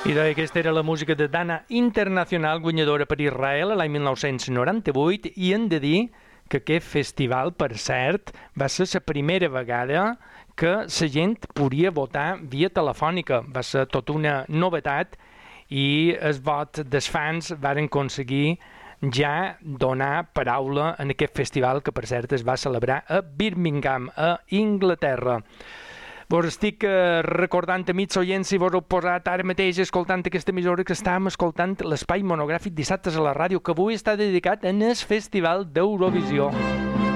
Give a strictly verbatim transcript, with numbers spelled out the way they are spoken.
I doncs aquesta era la música de Dana Internacional, guanyadora per Israel l'any mil nou-cents noranta-vuit, i hem de dir que aquest festival, per cert, va ser la primera vegada que la gent podia votar via telefònica. Va ser tota una novetat i els vots dels fans varen aconseguir ja donar paraula en aquest festival que, per cert, es va celebrar a Birmingham, a Inglaterra. Vos estic eh, recordant, amics oients, si vos heu posat ara mateix escoltant aquesta emissora, que estàvem escoltant l'espai monogràfic dissabtes a la ràdio, que avui està dedicat en el Festival d'Eurovisió.